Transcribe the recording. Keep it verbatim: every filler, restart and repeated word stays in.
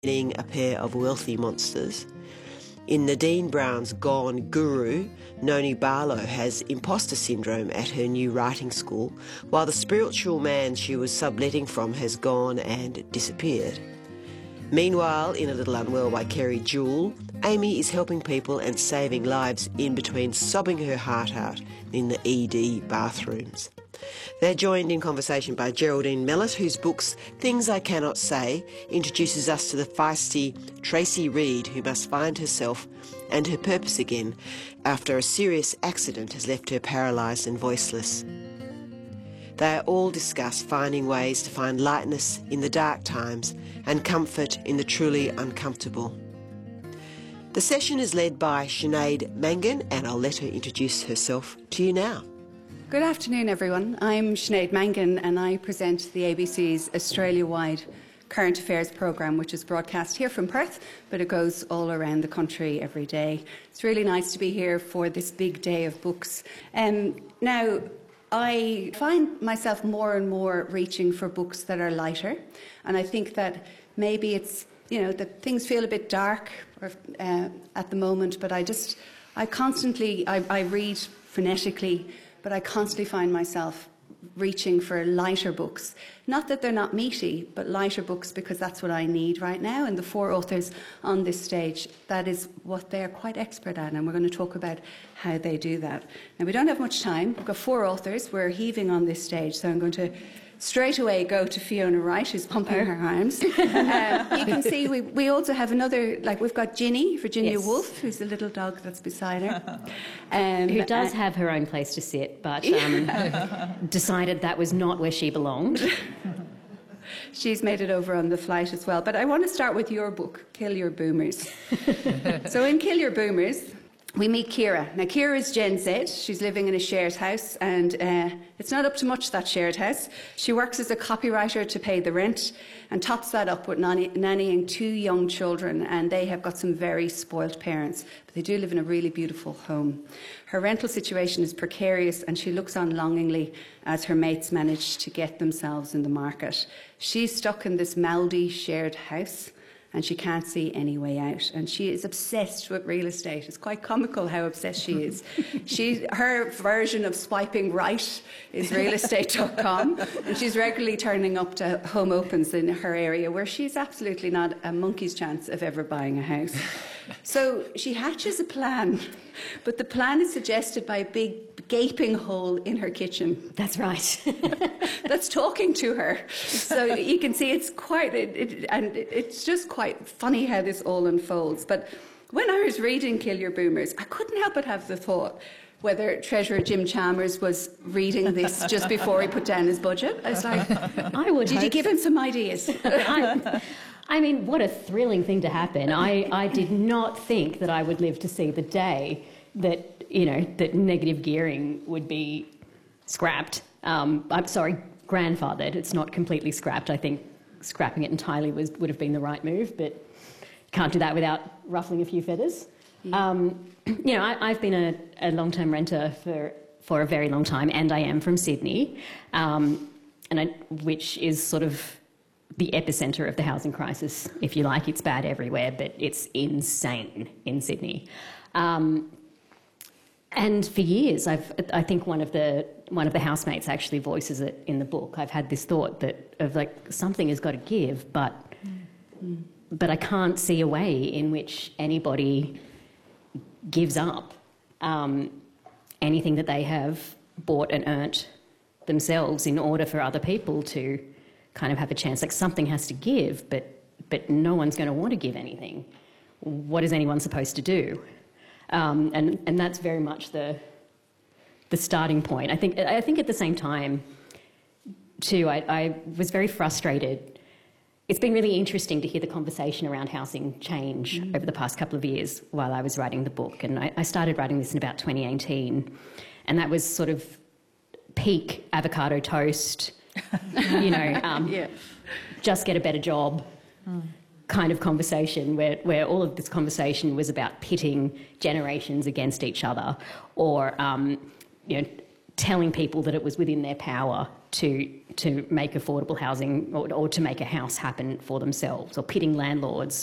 a pair of wealthy monsters. In Nadine Brown's Gone Guru, Noni Barlow has imposter syndrome at her new writing school, while the spiritual man she was subletting from has gone and disappeared. Meanwhile, in A Little Unwell by Kerry Jewell, Amy is helping people and saving lives in between sobbing her heart out in the E D bathrooms. They're joined in conversation by Geraldine Mellett, whose books Things I Cannot Say introduces us to the feisty Tracy Reed, who must find herself and her purpose again after a serious accident has left her paralysed and voiceless. They all discuss finding ways to find lightness in the dark times and comfort in the truly uncomfortable. The session is led by Sinead Mangan, and I'll let her introduce herself to you now. Good afternoon, everyone. I'm Sinead Mangan, and I present the A B C's Australia-wide Current Affairs programme, which is broadcast here from Perth, but it goes all around the country every day. It's really nice to be here for this big day of books. Um, now, I find myself more and more reaching for books that are lighter, and I think that maybe it's, you know, that things feel a bit dark or, uh, at the moment, but I just, I constantly, I, I read phonetically, but I constantly find myself reaching for lighter books. Not that they're not meaty, but lighter books, because that's what I need right now. And the four authors on this stage, that is what they're quite expert at, and we're going to talk about how they do that. Now, we don't have much time. We've got four authors. We're heaving on this stage, so I'm going to straight away go to Fiona Wright, who's pumping oh. her arms. um, you can see we, we also have another, like we've got Ginny, Virginia yes. Woolf, who's the little dog that's beside her. Um, Who does uh, have her own place to sit, but um, decided that was not where she belonged. She's made it over on the flight as well. But I want to start with your book, Kill Your Boomers. So in Kill Your Boomers, we meet Kira. Now, Kira is Gen Z. She's living in a shared house, and uh, it's not up to much, that shared house. She works as a copywriter to pay the rent and tops that up with nanny nannying two young children, and they have got some very spoilt parents, but they do live in a really beautiful home. Her rental situation is precarious, and she looks on longingly as her mates manage to get themselves in the market. She's stuck in this mouldy shared house, and she can't see any way out. And she is obsessed with real estate. It's quite comical how obsessed she is. She, her version of swiping right is real estate dot com, and she's regularly turning up to home opens in her area where she's absolutely not a monkey's chance of ever buying a house. So she hatches a plan, but the plan is suggested by a big gaping hole in her kitchen. That's right. That's talking to her. So you can see it's quite, it, it, and it's just quite funny how this all unfolds. But when I was reading Kill Your Boomers, I couldn't help but have the thought whether Treasurer Jim Chalmers was reading this just before he put down his budget. I was like, I would. Did you give him some ideas? I, I mean, what a thrilling thing to happen. I, I did not think that I would live to see the day that, you know, that negative gearing would be scrapped. Um, I'm sorry, grandfathered. It's not completely scrapped. I think scrapping it entirely was, would have been the right move, but can't do that without ruffling a few feathers. Yeah. Um, you know, I, I've been a, a long-term renter for, for a very long time, and I am from Sydney, um, and I, which is sort of the epicentre of the housing crisis, if you like. It's bad everywhere, but it's insane in Sydney. Um, and for years, I've, I think one of the one of the housemates actually voices it in the book. I've had this thought that of like something has got to give, but mm. but I can't see a way in which anybody gives up um, anything that they have bought and earned themselves in order for other people to kind of have a chance. Like something has to give, but but no one's going to want to give anything. What is anyone supposed to do? Um, and and that's very much the the starting point. I think I think at the same time, too, I, I was very frustrated. It's been really interesting to hear the conversation around housing change mm. over the past couple of years while I was writing the book. And I, I started writing this in about twenty eighteen, and that was sort of peak avocado toast. you know, um, yeah. just get a better job mm. kind of conversation where, where all of this conversation was about pitting generations against each other, or, um, you know, telling people that it was within their power to to make affordable housing or, or to make a house happen for themselves, or pitting landlords